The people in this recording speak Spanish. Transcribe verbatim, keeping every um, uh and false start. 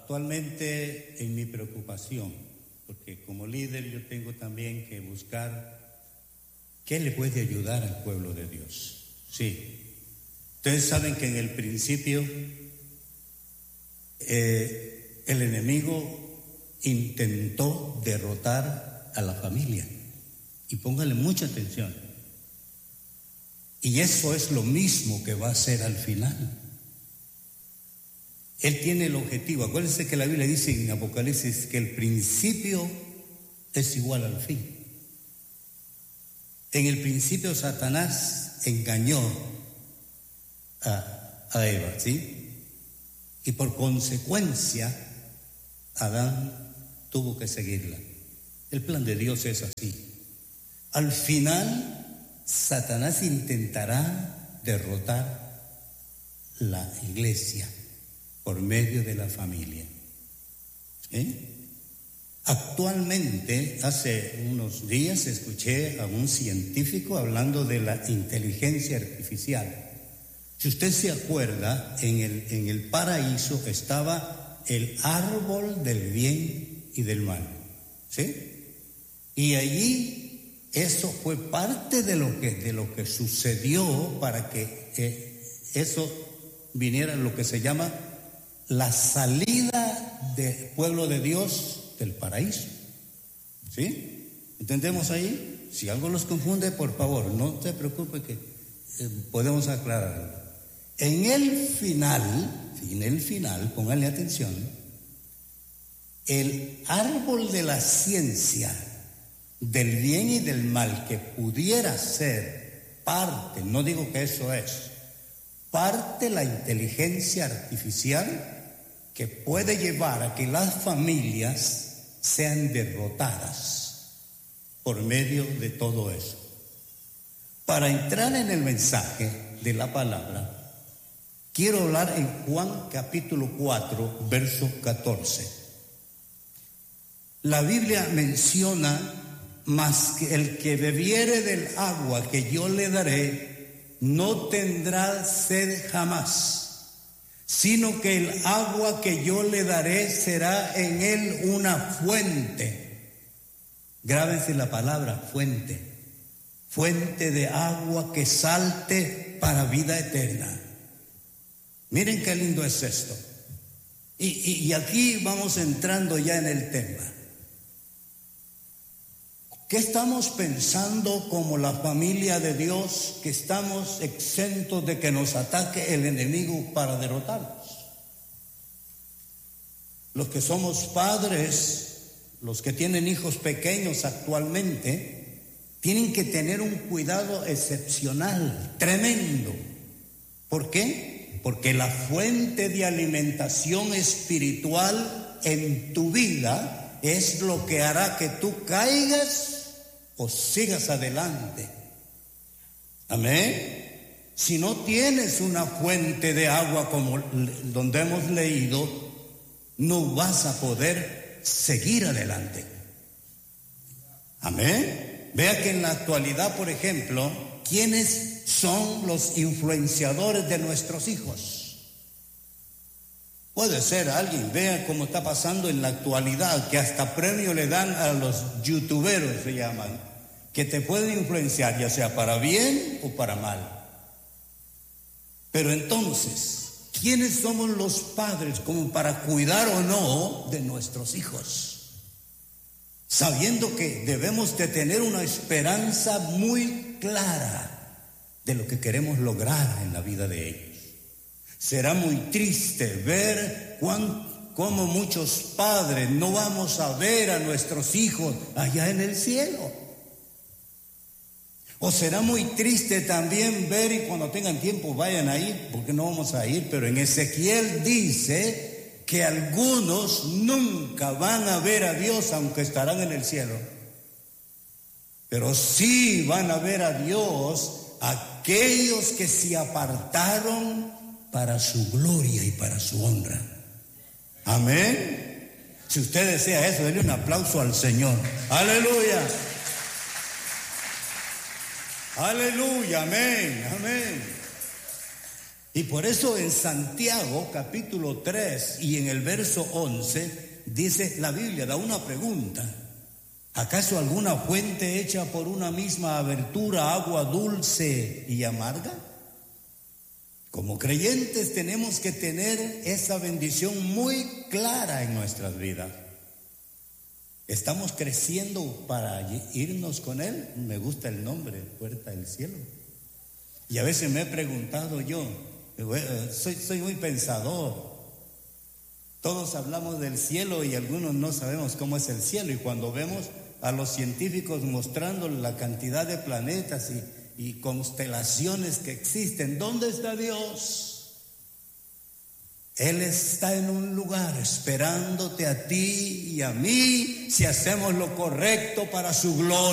actualmente en mi preocupación, porque como líder yo tengo también que buscar qué le puede ayudar al pueblo de Dios. Sí, ustedes saben que en el principio eh, el enemigo intentó derrotar a la familia, y póngale mucha atención, y eso es lo mismo que va a hacer al final. Él tiene el objetivo. Acuérdense que la Biblia dice en Apocalipsis que el principio es igual al fin. En el principio Satanás engañó a, a Eva, ¿sí? Y por consecuencia Adán tuvo que seguirla. El plan de Dios es así. Al final Satanás intentará derrotar la iglesia por medio de la familia. ¿Eh? Actualmente, hace unos días escuché a un científico hablando de la inteligencia artificial. Si usted se acuerda, en el, en el paraíso estaba el árbol del bien y del mal, ¿sí? Y allí eso fue parte de lo que, de lo que sucedió para que eh, eso viniera, lo que se llama la salida del pueblo de Dios del paraíso. ¿Sí? ¿Entendemos ahí? Si algo los confunde, por favor, no se preocupe que eh, podemos aclararlo. En el final, en el final, pónganle atención, el árbol de la ciencia del bien y del mal que pudiera ser parte, no digo que eso es, parte la inteligencia artificial que puede llevar a que las familias sean derrotadas por medio de todo eso. Para entrar en el mensaje de la palabra, quiero hablar en Juan capítulo cuatro, verso catorce. La Biblia menciona: mas que el que bebiere del agua que yo le daré no tendrá sed jamás, sino que el agua que yo le daré será en él una fuente. Grábense la palabra fuente. Fuente de agua que salte para vida eterna. Miren qué lindo es esto. Y, y, y aquí vamos entrando ya en el tema. ¿Qué estamos pensando como la familia de Dios, que estamos exentos de que nos ataque el enemigo para derrotarnos? Los que somos padres, los que tienen hijos pequeños actualmente, tienen que tener un cuidado excepcional, tremendo. ¿Por qué? Porque la fuente de alimentación espiritual en tu vida es lo que hará que tú caigas o sigas adelante. Amén. Si no tienes una fuente de agua como donde hemos leído, no vas a poder seguir adelante. Amén. Vea que en la actualidad, por ejemplo, ¿quiénes son los influenciadores de nuestros hijos? Puede ser alguien, vea cómo está pasando en la actualidad, que hasta premio le dan a los youtuberos, se llaman, que te pueden influenciar, ya sea para bien o para mal. Pero entonces, ¿quiénes somos los padres como para cuidar o no de nuestros hijos? Sabiendo que debemos de tener una esperanza muy clara de lo que queremos lograr en la vida de ellos. Será muy triste ver cuán, cómo muchos padres no vamos a ver a nuestros hijos allá en el cielo. O será muy triste también ver, y cuando tengan tiempo vayan a ir, porque no vamos a ir, pero en Ezequiel dice que algunos nunca van a ver a Dios, aunque estarán en el cielo. Pero sí van a ver a Dios aquellos que se apartaron para su gloria y para su honra. Amén. Si usted desea eso, denle un aplauso al Señor. Aleluya. Aleluya, amén, amén. Y por eso en Santiago capítulo tres y en el verso once dice la Biblia, da una pregunta: ¿acaso alguna fuente hecha por una misma abertura, agua dulce y amarga? Como creyentes tenemos que tener esa bendición muy clara en nuestras vidas. ¿Estamos creciendo para irnos con Él? Me gusta el nombre, Puerta del Cielo. Y a veces me he preguntado yo, soy, soy muy pensador. Todos hablamos del cielo y algunos no sabemos cómo es el cielo. Y cuando vemos a los científicos mostrando la cantidad de planetas y, y constelaciones que existen, ¿dónde está Dios? Él está en un lugar esperándote a ti y a mí si hacemos lo correcto para su gloria.